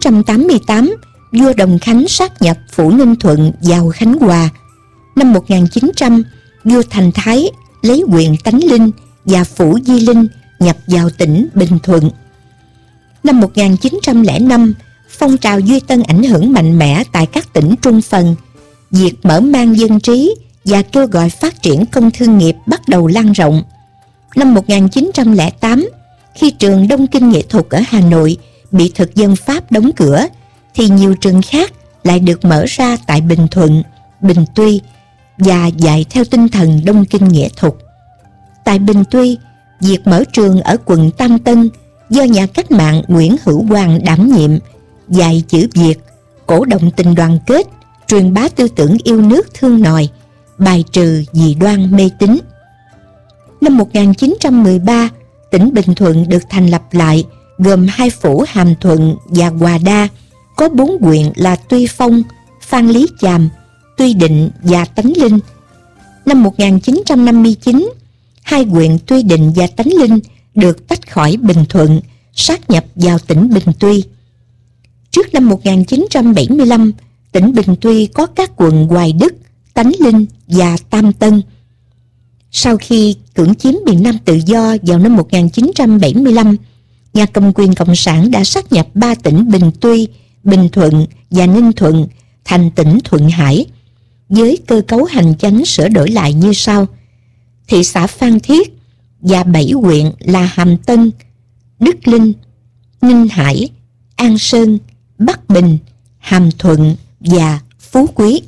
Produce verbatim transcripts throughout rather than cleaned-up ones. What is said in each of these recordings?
trăm tám mươi tám, vua Đồng Khánh sát nhập phủ Ninh Thuận vào Khánh Hòa. Năm một nghìn chín trăm, vua Thành Thái lấy huyện Tánh Linh và phủ Di Linh nhập vào tỉnh Bình Thuận. Năm một nghìn chín trăm lẻ năm, phong trào Duy Tân ảnh hưởng mạnh mẽ tại các tỉnh Trung Phần. Việc mở mang dân trí và kêu gọi phát triển công thương nghiệp bắt đầu lan rộng. Năm một nghìn chín trăm lẻ tám, khi trường Đông Kinh Nghệ thuật ở Hà Nội bị thực dân Pháp đóng cửa, thì nhiều trường khác lại được mở ra tại Bình Thuận, Bình Tuy và dạy theo tinh thần Đông Kinh Nghệ thuật. Tại Bình Tuy, việc mở trường ở quận Tam Tân do nhà cách mạng Nguyễn Hữu Hoàng đảm nhiệm, dạy chữ Việt, cổ động tình đoàn kết, truyền bá tư tưởng yêu nước thương nòi, bài trừ dị đoan mê tín. Năm một nghìn chín trăm mười ba, tỉnh Bình Thuận được thành lập lại, gồm hai phủ Hàm Thuận và Hòa Đa, có bốn huyện là Tuy Phong, Phan Lý Chàm, Tuy Định và Tánh Linh. Năm một nghìn chín trăm năm mươi chín, hai huyện Tuy Định và Tánh Linh được tách khỏi Bình Thuận, sát nhập vào tỉnh Bình Tuy. Trước năm một nghìn chín trăm bảy mươi lăm, tỉnh Bình Tuy có các quận Hoài Đức, Tánh Linh và Tam Tân. Sau khi cưỡng chiếm miền Nam tự do vào năm một nghìn chín trăm bảy mươi lăm, nhà cầm quyền Cộng sản đã sát nhập ba tỉnh Bình Tuy, Bình Thuận và Ninh Thuận thành tỉnh Thuận Hải, với cơ cấu hành chánh sửa đổi lại như sau. Thị xã Phan Thiết và bảy huyện là Hàm Tân, Đức Linh, Ninh Hải, An Sơn, Bắc Bình, Hàm Thuận và Phú Quý.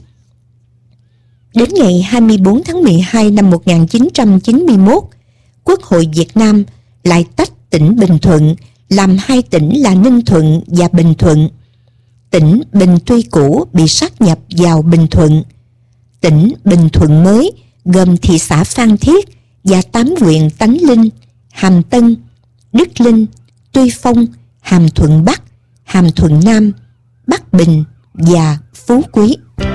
Đến ngày hai mươi tư tháng mười hai năm một nghìn chín trăm chín mươi mốt, Quốc hội Việt Nam lại tách tỉnh Bình Thuận làm hai tỉnh là Ninh Thuận và Bình Thuận. Tỉnh Bình Tuy cũ bị sát nhập vào Bình Thuận. Tỉnh Bình Thuận mới gồm thị xã Phan Thiết và tám huyện Tánh Linh, Hàm Tân, Đức Linh, Tuy Phong, Hàm Thuận Bắc, Hàm Thuận Nam, Bắc Bình và Phú Quý.